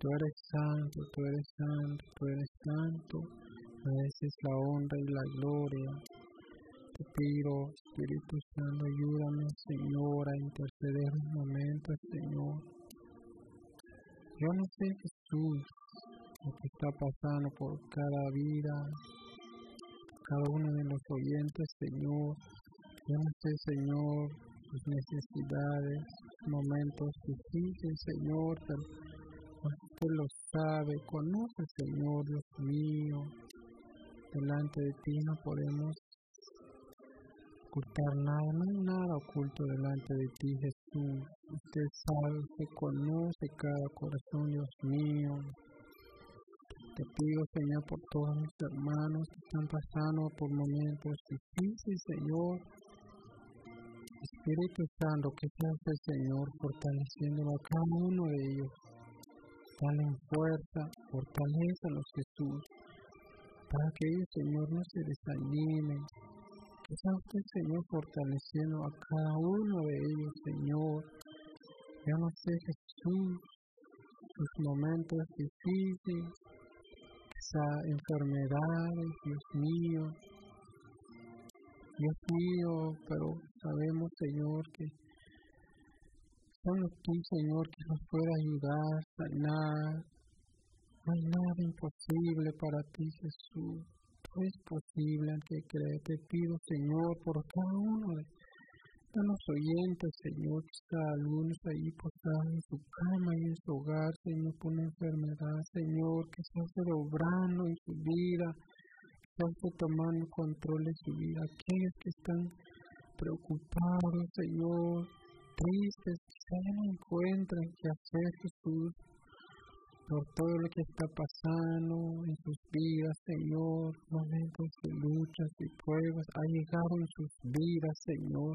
tú eres santo, tú eres santo, tú eres santo. Mereces la honra y la gloria. Te pido, Espíritu Santo, ayúdame, Señor, a interceder en momentos, Señor. Yo no sé, Jesús, lo que está pasando por cada vida, cada uno de los oyentes, Señor. Yo no sé, Señor, sus necesidades, momentos difíciles, Señor, pero usted lo sabe, conoce, Señor, Dios mío. Delante de ti no podemos ocultar nada, no hay nada oculto delante de ti, Jesús. Usted sabe, usted conoce cada corazón, Dios mío. Te pido, Señor, por todos mis hermanos que están pasando por momentos difíciles, Señor. Espíritu Santo, que seas el Señor fortaleciendo a cada uno de ellos. Dale fuerza, fortalézalos, Jesús, para que ellos, Señor, no se desanimen. Que sea usted, Señor, fortaleciendo a cada uno de ellos, Señor. Ya no sé, Jesús, sus momentos difíciles, esas enfermedades, Dios mío, pero sabemos, Señor, que solo tú, Señor, que nos puede ayudar a sanar. No hay nada imposible para ti, Jesús. Todo es posible al que cree. Te pido, Señor, por cada uno de los oyentes, Señor, que está algunos ahí postrados en su cama y en su hogar, Señor, por una enfermedad, Señor, que se esté obrando en su vida, que se esté tomando control de su vida. Aquellos que están preocupados, Señor, tristes, quizá ya no encuentran qué hacer, Jesús, por todo lo que está pasando en sus vidas, Señor, momentos de luchas y pruebas, ha llegado en sus vidas, Señor.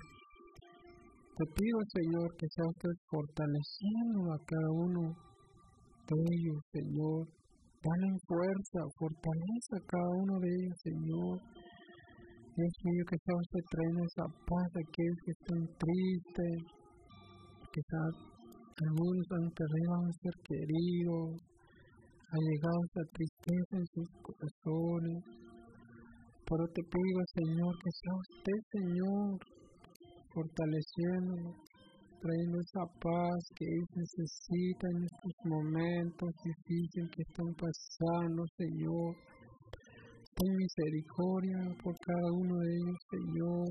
Te pido, Señor, que sea usted fortaleciendo a cada uno de ellos, Señor. Dale fuerza, fortaleza a cada uno de ellos, Señor. Dios mío, que sea usted trayendo esa paz a aquellos que están tristes, quizás algunos han perdido a un ser querido, ha llegado esa tristeza en sus corazones. Pero te pido, Señor, que sea usted, Señor, fortaleciendo, trayendo esa paz que ellos necesitan en estos momentos difíciles que están pasando, Señor. Ten misericordia por cada uno de ellos, Señor.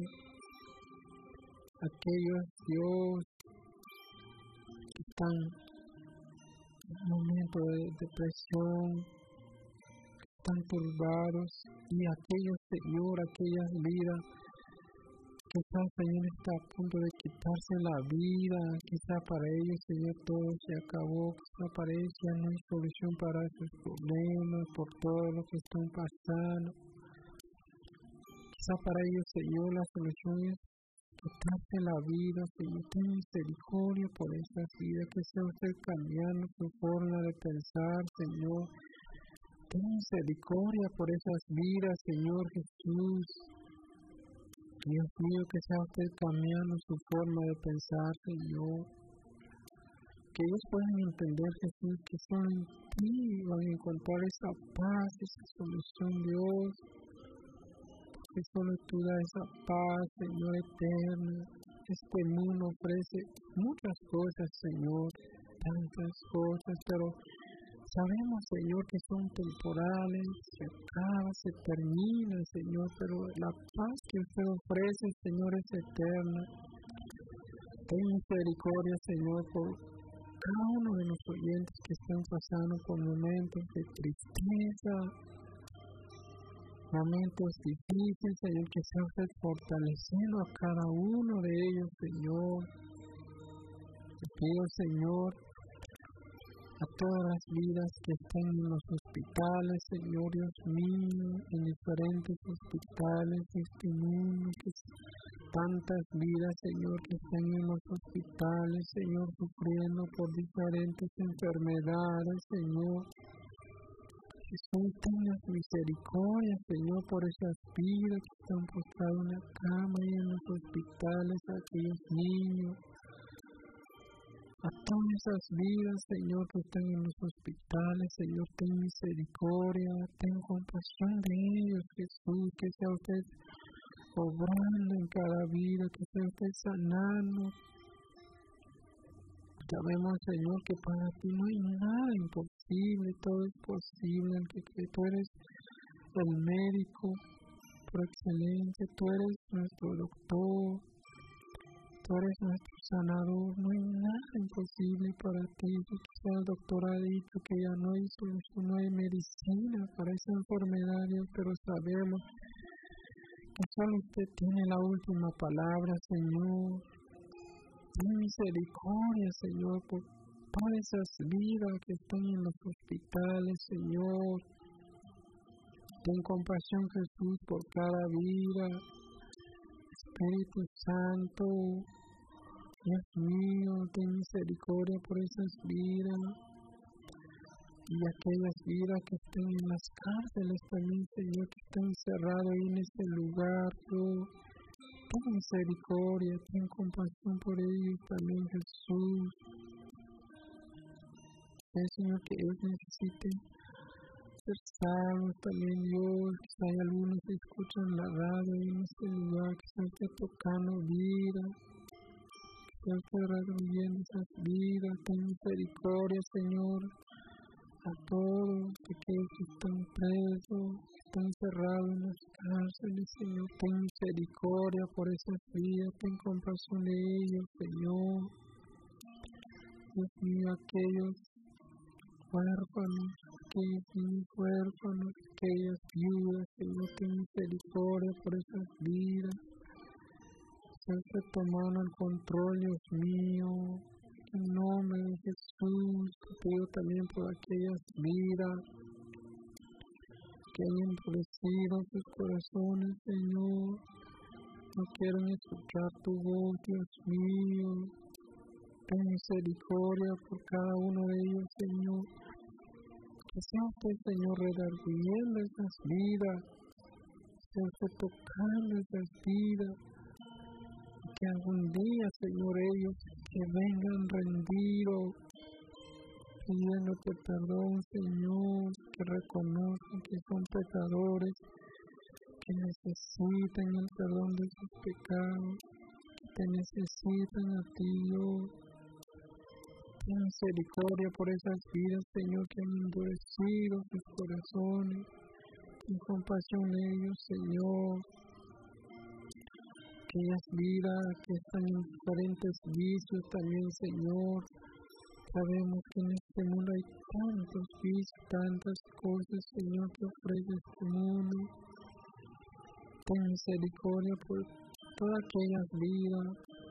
Aquellos, Dios, que están en un momento de depresión, que están turbados, y aquellos, Señor, aquellas vidas, quizás, Señor, está a punto de quitarse la vida, quizá para ellos, Señor, todo se acabó, quizá para ellos ya no hay solución para sus problemas, por todo lo que están pasando. Quizá para ellos, Señor, la solución es quitarse la vida, Señor. Ten misericordia por esas vidas, que sea usted cambiando su forma de pensar, Señor. Ten misericordia por esas vidas, Señor Jesús. Dios mío, que sea usted cambiando su forma de pensar, Señor. Que ellos puedan entender, Jesús, que solo en ti van a encontrar esa paz, esa solución, Dios. Que solo tú das esa paz, Señor eterno. Este mundo ofrece muchas cosas, Señor, tantas cosas, pero sabemos, Señor, que son temporales, se acaba, se termina, Señor, pero la paz que usted ofrece, Señor, es eterna. Ten misericordia, Señor, por cada uno de los oyentes que están pasando por momentos de tristeza, momentos difíciles, Señor, que sea usted fortaleciendo a cada uno de ellos, Señor. Te pido, Señor, a todas las vidas que están en los hospitales, Señor Dios mío, en diferentes hospitales de este mundo, que tantas vidas, Señor, que están en los hospitales, Señor, sufriendo por diferentes enfermedades, Señor. Jesús, tengas misericordia, Señor, por esas vidas que están postradas en la cama y en los hospitales, aquellos niños, a todas esas vidas, Señor, que están en los hospitales, Señor, ten misericordia, ten compasión de ellos, Jesús, que sea usted obrando en cada vida, que sea usted sanando. Sabemos, Señor, que para ti no hay nada imposible, todo es posible, que tú eres el médico por excelencia, tú eres nuestro doctor, tú eres nuestro sanador, no hay nada imposible para ti. Quizás el doctor ha dicho que ya no hay solución, no hay medicina para esa enfermedad, pero sabemos que solo usted tiene la última palabra, Señor. Ten misericordia, Señor, por todas esas vidas que están en los hospitales, Señor. Ten compasión, Jesús, por cada vida. Espíritu Santo, Dios mío, ten misericordia por esas vidas. Y aquellas vidas que están en las cárceles también, Señor, que están encerrados ahí en ese lugar, Dios. Ten misericordia, ten compasión por ellos también, Jesús. Señor, que ellos necesiten ser salvos también, Dios. Quizá hay algunos que escuchan la radio en este lugar, que se esté tocando vida, que se esté resolviendo esas vidas. Ten misericordia, Señor, a todos aquellos que están presos, están encerrados en las cárceles, Señor. Ten misericordia por esas vidas, ten compasión de ellos, Señor. Dios mío, aquellos huérfanos, aquellos niños huérfanos, aquellas viudas, Señor, ten misericordia por esas vidas. Se tomaron el control, Dios mío. En nombre de Jesús, te pido también por aquellas vidas que han endurecido sus corazones, Señor. No quieren escuchar tu voz, Dios mío. Ten misericordia por cada uno de ellos, Señor. Que sea usted, Señor, redarguyendo esas vidas, sea usted tocando esas vidas, y que algún día, Señor, ellos que vengan rendidos, pidiéndote perdón, Señor, que reconozcan que son pecadores, que necesitan el perdón de sus pecados, que te necesitan a ti, Dios. Ten misericordia por esas vidas, Señor, que han endurecido sus corazones. Ten compasión de ellos, Señor. Aquellas vidas que están en diferentes vicios también, Señor. Sabemos que en este mundo hay tantos vicios, tantas cosas, Señor, que ofrece este mundo. Ten misericordia por todas aquellas vidas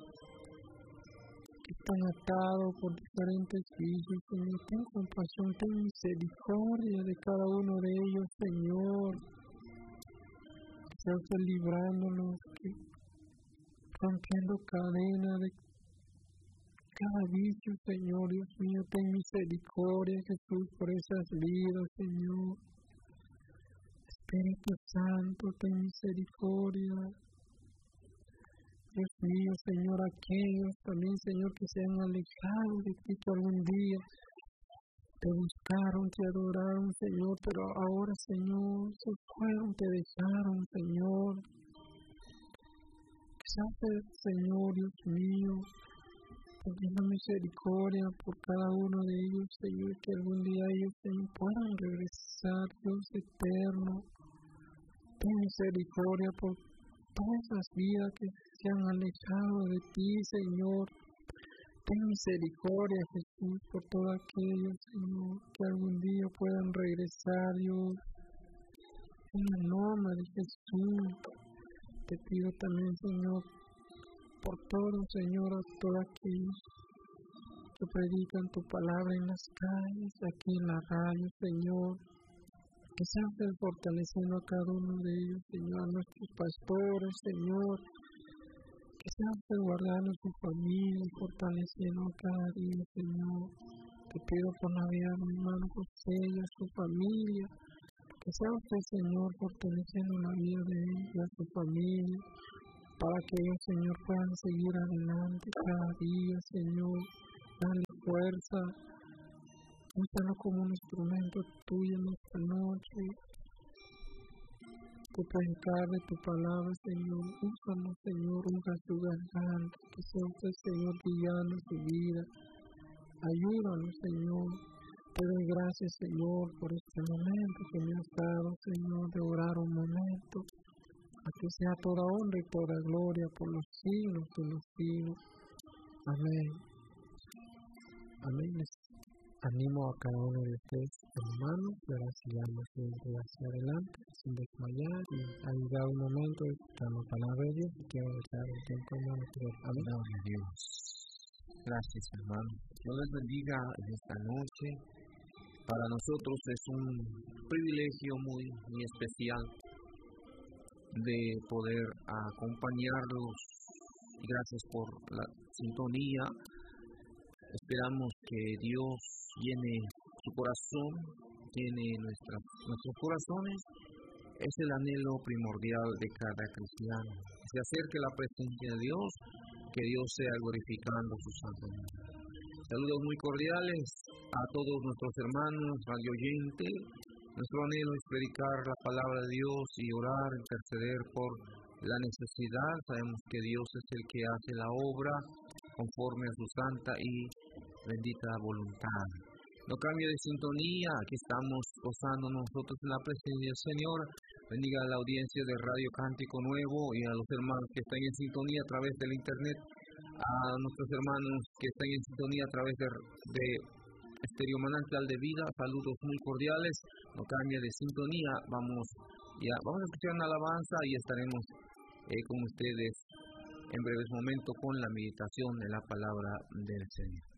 que están atados por diferentes vicios, Señor. Ten compasión, ten misericordia de cada uno de ellos, Señor. Que sea usted librándonos, rompiendo cadenas de cada vicio, Señor. Dios mío, ten misericordia, Jesús, por esas vidas, Señor. Espíritu Santo, ten misericordia. Dios mío, Señor, aquellos también, Señor, que se han alejado de ti, que algún día te buscaron, te adoraron, Señor, pero ahora, Señor, se fueron, te dejaron, Señor. Gracias, Señor, Dios mío, teniendo misericordia por cada uno de ellos, Señor, que algún día ellos, Señor, puedan regresar, Dios eterno. Ten misericordia por todas las vidas que se han alejado de ti, Señor. Ten misericordia, Jesús, por todos aquellos, Señor, que algún día puedan regresar, Dios. En el nombre de Jesús, te pido también, Señor, por todos, Señor, a todos aquellos que predican tu palabra en las calles, aquí en la radio, Señor. Que sean fortaleciendo a cada uno de ellos, Señor, a nuestros pastores, Señor. Que sean guardando su familia, fortaleciendo cada día, Señor. Te pido por la vida de mi hermano José y a su familia. Que sea usted, Señor, fortaleciendo la vida de él y a su familia. Para que ellos, Señor, puedan seguir adelante cada día, Señor. Dale fuerza. Úsalo como un instrumento tuyo en esta noche. Tu predicar de tu palabra, Señor. Úsalo, Señor, unja su garganta. Que sea usted, Señor, guiando su vida. Ayúdanos, Señor. Te doy gracias, Señor, por este momento que me has dado, Señor, de orar un momento. A que sea toda honra y toda gloria por los siglos de los siglos. Amén. Amén. Les animo a cada uno de ustedes, hermanos, para sigamos siempre hacia adelante, sin desmayar, y ayudar un momento escuchando la palabra de Dios, y quiero dejar un tiempo en nuestro. Amén. Gloria a Dios. Gracias, hermano. Dios les bendiga en esta noche. Para nosotros es un privilegio muy especial de poder acompañarlos. Gracias por la sintonía. Esperamos que Dios llene su corazón, llene nuestros corazones. Es el anhelo primordial de cada cristiano. Se acerque la presencia de Dios, que Dios sea glorificando su santo nombre. Saludos muy cordiales a todos nuestros hermanos radio oyentes. Nuestro anhelo es predicar la palabra de Dios y orar, interceder por la necesidad. Sabemos que Dios es el que hace la obra conforme a su santa y bendita voluntad. No cambie de sintonía, aquí estamos gozando nosotros en la presencia del Señor. Bendiga a la audiencia de Radio Cántico Nuevo y a los hermanos que están en sintonía a través del internet, a nuestros hermanos que están en sintonía a través de Estéreo Manantial de Vida. Saludos muy cordiales. No cambie de sintonía, vamos a escuchar una alabanza y estaremos con ustedes en breves momentos con la meditación de la palabra del Señor.